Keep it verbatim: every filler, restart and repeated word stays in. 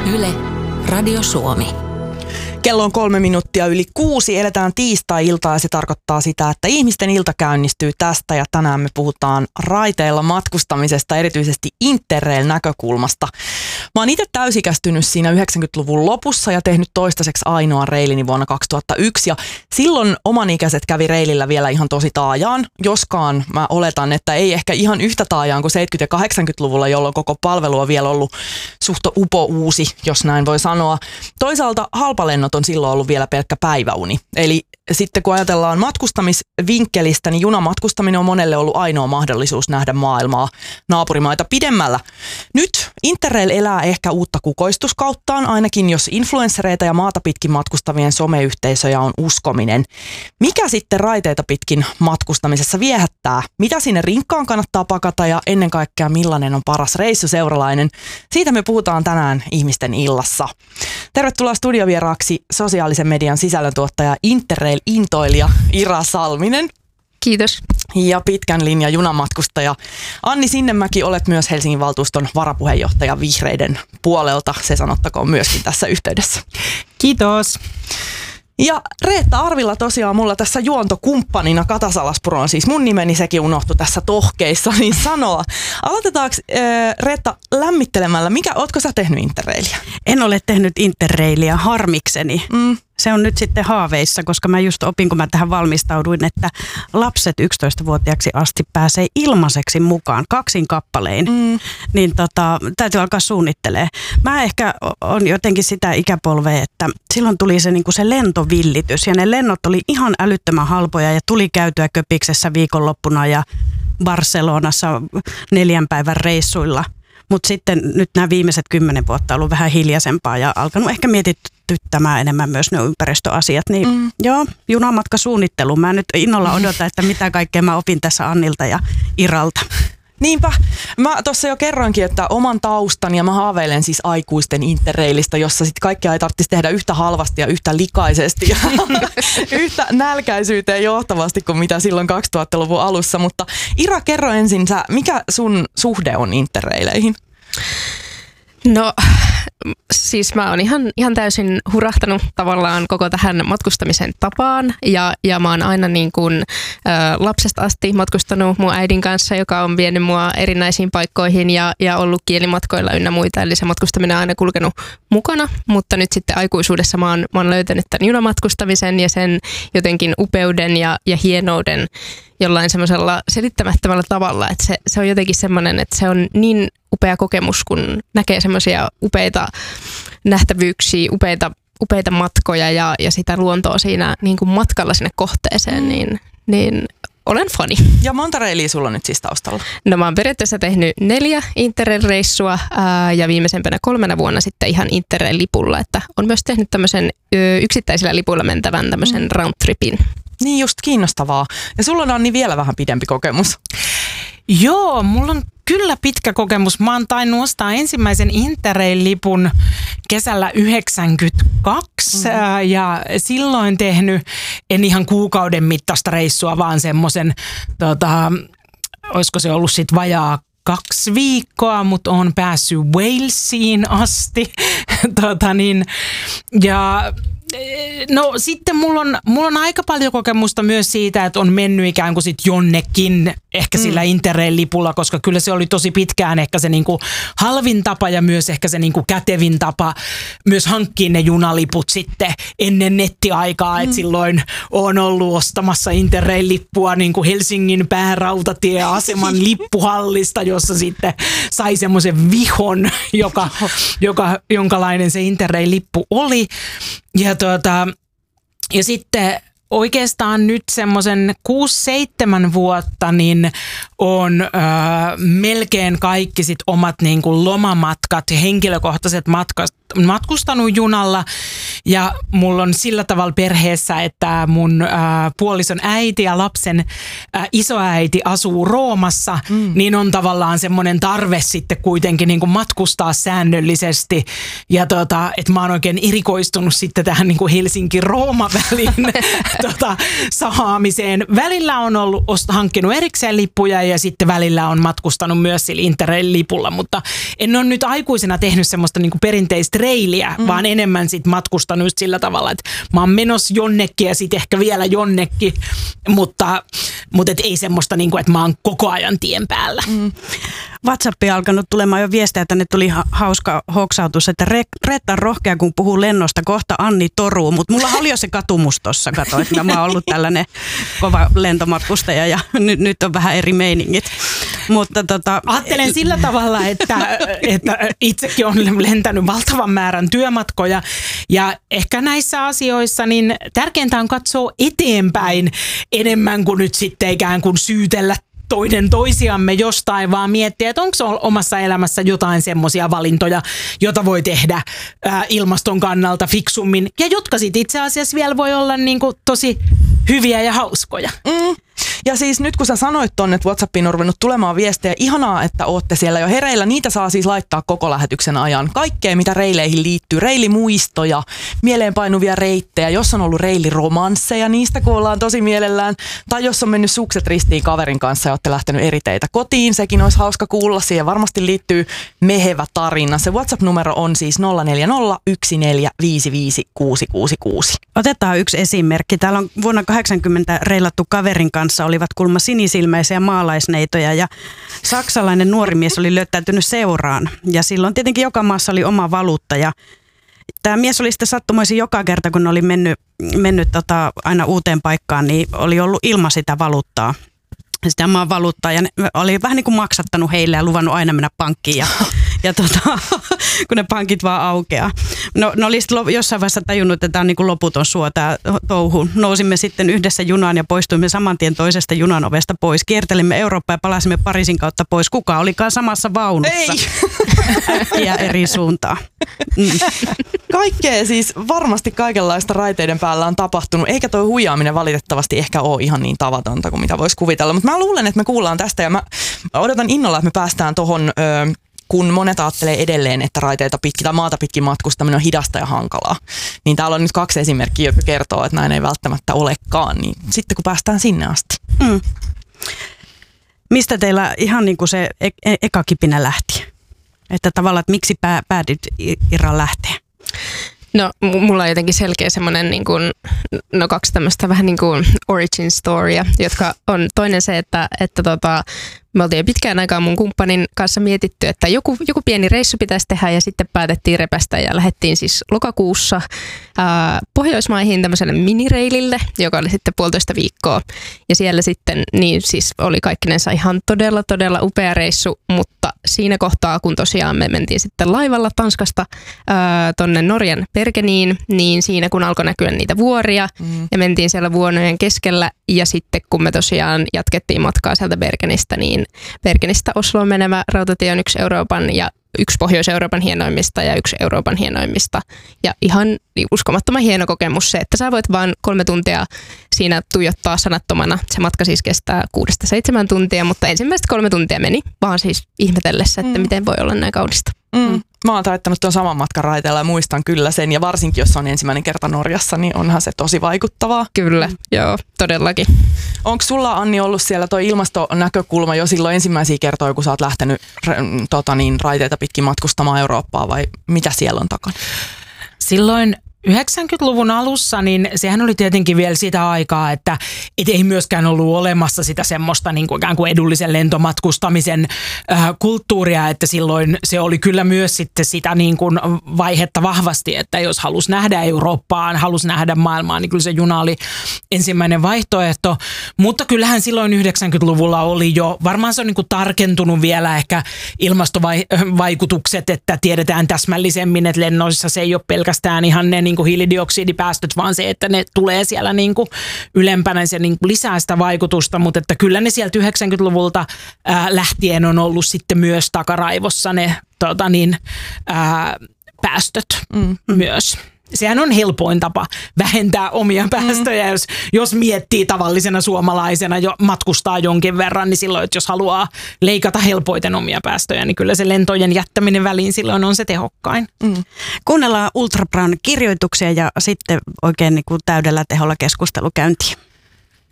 Yle, Radio Suomi. Kello on kolme minuuttia yli kuusi. Eletään tiistai-iltaa ja se tarkoittaa sitä, että ihmisten ilta käynnistyy tästä. Ja tänään me puhutaan raiteilla matkustamisesta, erityisesti Interrail-näkökulmasta. Mä oon itse täysikästynyt siinä yhdeksänkymmentäluvun lopussa ja tehnyt toistaiseksi ainoa reilini vuonna kaksituhattayksi. Ja silloin omanikäiset kävi reilillä vielä ihan tosi taajaan. Joskaan mä oletan, että ei ehkä ihan yhtä taajaan kuin seitsemänkymmentä- ja kahdeksankymmentäluvulla, jolloin koko palvelu on vielä ollut suht upo uusi, jos näin voi sanoa. Toisaalta halpalennot on silloin ollut vielä pelkkä päiväuni. Eli sitten kun ajatellaan matkustamisvinkkelistä, niin junamatkustaminen on monelle ollut ainoa mahdollisuus nähdä maailmaa naapurimaita pidemmällä. Nyt Interrail elää ehkä uutta kukoistuskauttaan, ainakin jos influenssereita ja maata pitkin matkustavien someyhteisöjä on uskominen. Mikä sitten raiteita pitkin matkustamisessa viehättää? Mitä sinne rinkkaan kannattaa pakata ja ennen kaikkea millainen on paras reissuseuralainen? Siitä me puhutaan tänään Ihmisten illassa. Tervetuloa studiovieraaksi sosiaalisen median sisällöntuottaja Interrail-intoilija Ira Salminen. Kiitos. Ja pitkän linjan junamatkustaja Anni Sinnemäki, olet myös Helsingin valtuuston varapuheenjohtaja vihreiden puolelta. Se sanottakoon myöskin tässä yhteydessä. Kiitos. Ja Reetta Arvila tosiaan mulla tässä juontokumppanina. Kata Salaspuro on siis mun nimeni, sekin unohtui tässä tohkeissa, niin sanoa. Aloitetaanko äh, Reetta lämmittelemällä, mikä, ootko sä tehnyt Interrailia? En ole tehnyt Interrailia harmikseni. Mm. Se on nyt sitten haaveissa, koska mä just opin, kun mä tähän valmistauduin, että lapset yksitoistavuotiaaksi asti pääsee ilmaiseksi mukaan kaksin kappalein. Mm. Niin tota, täytyy alkaa suunnittelemaan. Mä ehkä on jotenkin sitä ikäpolvea, että silloin tuli se, niin kuin se lentovillitys ja ne lennot oli ihan älyttömän halpoja ja tuli käytyä Köpiksessä viikonloppuna ja Barcelonassa neljän päivän reissuilla. Mutta sitten nyt nämä viimeiset kymmenen vuotta on ollut vähän hiljaisempaa ja alkanut ehkä mietityttämään enemmän myös ne ympäristöasiat. Niin mm. joo, junamatkasuunnittelu. Mä nyt innolla odotan, että mitä kaikkea mä opin tässä Annilta ja Iralta. Niinpä. Mä tuossa jo kerroinkin, että oman taustan ja mä haaveilen siis aikuisten Interrailista, jossa sitten kaikkea ei tarvitsisi tehdä yhtä halvasti ja yhtä likaisesti ja yhtä nälkäisyyteen johtavasti kuin mitä silloin kaksituhattaluvun alussa. Mutta Ira, kerro ensin sä, mikä sun suhde on Interraileihin? No siis mä oon ihan, ihan täysin hurahtanut tavallaan koko tähän matkustamisen tapaan ja, ja mä oon aina niin kuin ä, lapsesta asti matkustanut mun äidin kanssa, joka on vienyt mua erinäisiin paikkoihin ja, ja ollut kielimatkoilla ynnä muita, eli se matkustaminen on aina kulkenut mukana, mutta nyt sitten aikuisuudessa mä oon, mä oon löytänyt tämän junamatkustamisen ja sen jotenkin upeuden ja, ja hienouden jollain semmoisella selittämättömällä tavalla, että se, se on jotenkin semmoinen, että se on niin upea kokemus, kun näkee semmoisia upeita nähtävyyksiä, upeita, upeita matkoja ja, ja sitä luontoa siinä niin kuin matkalla sinne kohteeseen, niin, niin olen fani. Ja monta reilia sulla on nyt siis taustalla? No mä oon periaatteessa tehnyt neljä Interrail-reissua ää, ja viimeisempänä kolmena vuonna sitten ihan Interrail-lipulla, että on myös tehnyt tämmöisen ö, yksittäisillä lipuilla mentävän tämmöisen mm. roundtripin. Niin just kiinnostavaa. Ja sulla on Anni vielä vähän pidempi kokemus. Joo, mulla on kyllä pitkä kokemus. Mä oon tainnut ostaa ensimmäisen Interrail-lipun kesällä yhdeksänkymmentäkaksi mm-hmm. ja silloin tehnyt en ihan kuukauden mittaista reissua, vaan semmoisen, tota, olisiko se ollut sit vajaa kaksi viikkoa, mutta on päässyt Walesiin asti. tota niin, ja no sitten mulla on, mulla on aika paljon kokemusta myös siitä, että on mennyt ikään kuin sit jonnekin ehkä sillä mm. Interrail-lipulla, koska kyllä se oli tosi pitkään ehkä se niinku halvin tapa ja myös ehkä se niinku kätevin tapa myös hankkia ne junaliput sitten ennen nettiaikaa, mm. että silloin on ollut ostamassa Interrail-lippua niinku Helsingin päärautatieaseman lippuhallista, jossa sitten sai semmoisen vihon, joka, joka, jonkalainen se Interrail-lippu oli. Ja, tuota, ja sitten oikeastaan nyt semmoisen kuusi seitsemän vuotta niin on öö, melkein kaikki sit omat niin kuin lomamatkat ja henkilökohtaiset matkat matkustanut junalla ja mulla on sillä tavalla perheessä, että mun ää, puolison äiti ja lapsen ää, isoäiti asuu Roomassa, mm. niin on tavallaan semmoinen tarve sitten kuitenkin niin kuin matkustaa säännöllisesti ja tota, että mä oon oikein erikoistunut sitten tähän niin kuin Helsinki-Rooma-välin tota, sahaamiseen. Välillä on ollut ost- hankkinut erikseen lippuja ja sitten välillä on matkustanut myös sillä Interrail-lipulla, mutta en ole nyt aikuisena tehnyt semmoista niin kuin perinteistä reiliä, mm. vaan enemmän sit matkustanut just sillä tavalla, että mä oon menossa jonnekin ja sit ehkä vielä jonnekin, mutta, mutta et ei semmoista, niin kuin, että mä oon koko ajan tien päällä. Mm. WhatsAppia alkanut tulemaan jo viestejä, tänne tuli ha- hauska hoksautus, että Re- Reetta on rohkea, kun puhuu lennosta, kohta Anni toruu, mutta mulla oli jo se katumus tossa, kato, että mä oon ollut tällainen kova lentomatkustaja ja nyt, nyt on vähän eri meiningit. Mutta tota, ajattelen sillä tavalla, että, että itsekin olen lentänyt valtavan määrän työmatkoja ja ehkä näissä asioissa niin tärkeintä on katsoa eteenpäin enemmän kuin nyt sitten ikään kuin syytellä toinen toisiamme jostain, vaan miettiä, että onko omassa elämässä jotain semmoisia valintoja, jota voi tehdä ää, ilmaston kannalta fiksummin ja jotka sitten itse asiassa vielä voi olla niinku tosi hyviä ja hauskoja. Mm. Ja siis nyt kun sä sanoit tonne, että WhatsAppiin on ruvennut tulemaan viestejä, ihanaa, että ootte siellä jo hereillä. Niitä saa siis laittaa koko lähetyksen ajan. Kaikkea, mitä reileihin liittyy. Reilimuistoja, mieleenpainuvia reittejä, jos on ollut reiliromansseja, niistä kuullaan tosi mielellään. Tai jos on mennyt sukset ristiin kaverin kanssa ja olette lähtenyt eri teitä kotiin, sekin olisi hauska kuulla. Siihen varmasti liittyy mehevä tarina. Se WhatsApp-numero on siis nolla neljä nolla yksi neljä viisi viisi kuusi kuusi kuusi. Otetaan yksi esimerkki. Täällä on vuonna kahdeksankymmentä reilattu kaverin kanssa, olivat kulma sinisilmäisiä maalaisneitoja ja saksalainen nuori mies oli löytäytynyt seuraan ja silloin tietenkin joka maassa oli oma valuutta ja tämä mies oli sitten sattumoisin joka kerta, kun oli mennyt, mennyt tota, aina uuteen paikkaan, niin oli ollut ilman sitä valuuttaa. Sitä maan valuuttaa ja ne oli vähän niin kuin maksattanut heille ja luvannut aina mennä pankkiin ja, ja tota, kun ne pankit vaan aukeaa. No ne oli sitten jossain vaiheessa tajunnut, että tämä on niin kuin loputon suo tämä touhu. Nousimme sitten yhdessä junaan ja poistuimme saman tien toisesta junan ovesta pois. Kiertelimme Eurooppaa ja palasimme Pariisin kautta pois. Kuka olikaan samassa vaunussa? Ei! Äkkiä eri suuntaan. Mm. Kaikkea siis varmasti kaikenlaista raiteiden päällä on tapahtunut, eikä tuo huijaaminen valitettavasti ehkä ole ihan niin tavatonta kuin mitä voisi kuvitella. Mutta mä luulen, että me kuullaan tästä ja mä odotan innolla, että me päästään tohon, kun monet ajattelee edelleen, että raiteita pitkin tai maata pitkin matkustaminen on hidasta ja hankalaa. Niin täällä on nyt kaksi esimerkkiä, jotka kertoo, että näin ei välttämättä olekaan. Niin sitten kun päästään sinne asti. Mm. Mistä teillä ihan niin kuin se e- eka kipinä lähti? Että tavallaan, että miksi pää, päädyt Irran lähteä? No m- mulla on jotenkin selkeä semmoinen niin kuin, no kaksi tämmöistä vähän niin kuin origin storya, jotka on toinen se, että, että tota, me oltiin jo pitkään aikaa mun kumppanin kanssa mietitty, että joku, joku pieni reissu pitäisi tehdä ja sitten päätettiin repästä ja lähdettiin siis lokakuussa ää, Pohjoismaihin tämmöiselle minireilille, joka oli sitten puolitoista viikkoa. Ja siellä sitten niin siis oli kaikkinensa ihan todella todella upea reissu, mutta siinä kohtaa kun tosiaan me mentiin sitten laivalla Tanskasta ää, tonne Norjan Bergeniin, niin siinä kun alkoi näkyä niitä vuoria mm. ja mentiin siellä vuonojen keskellä ja sitten kun me tosiaan jatkettiin matkaa sieltä Bergenistä, niin Bergenistä Osloon menevä rautatie on yksi Euroopan ja yksi Pohjois-Euroopan hienoimmista ja yksi Euroopan hienoimmista. Ja ihan uskomattoman hieno kokemus se, että sä voit vaan kolme tuntia siinä tuijottaa sanattomana. Se matka siis kestää kuudesta seitsemän tuntia, mutta ensimmäiset kolme tuntia meni vaan siis ihmetellessä, että mm. miten voi olla näin kaunista. Mm. Mm. Mä oon taittanut tuon saman matkan raiteella ja muistan kyllä sen. Ja varsinkin, jos on ensimmäinen kerta Norjassa, niin onhan se tosi vaikuttavaa. Kyllä, mm. joo, todellakin. Onko sulla, Anni, ollut siellä tuo ilmastonäkökulma jo silloin ensimmäisiä kertoja, kun sä oot lähtenyt tota niin, raiteita pitkin matkustamaan Eurooppaa, vai mitä siellä on takana? Silloin yhdeksänkymmentäluvun alussa, niin sehän oli tietenkin vielä sitä aikaa, että et ei myöskään ollut olemassa sitä semmoista niin kuin ikään kuin edullisen lentomatkustamisen äh, kulttuuria, että silloin se oli kyllä myös sitten sitä niin kuin vaihetta vahvasti, että jos halusi nähdä Eurooppaan, halusi nähdä maailmaa, niin kyllä se juna oli ensimmäinen vaihtoehto, mutta kyllähän silloin yhdeksänkymmentäluvulla oli jo, varmaan se on niin kuin tarkentunut vielä ehkä ilmastovaikutukset, että tiedetään täsmällisemmin, että lennoissa se ei ole pelkästään ihan ne niin kuin hiilidioksidipäästöt, vaan se, että ne tulee siellä niin kuin ylempänä, se niin kuin lisää sitä vaikutusta, mutta että kyllä ne sieltä yhdeksänkymmentäluvulta ää, lähtien on ollut sitten myös takaraivossa ne tota niin, ää, päästöt mm. myös. Sehän on helpoin tapa vähentää omia päästöjä, mm. jos, jos miettii tavallisena suomalaisena jo matkustaa jonkin verran, niin silloin, että jos haluaa leikata helpoiten omia päästöjä, niin kyllä se lentojen jättäminen väliin silloin on se tehokkain. Mm. Kuunnellaan Ultra Brown kirjoituksia ja sitten oikein niin kuin täydellä teholla keskustelu käyntiin.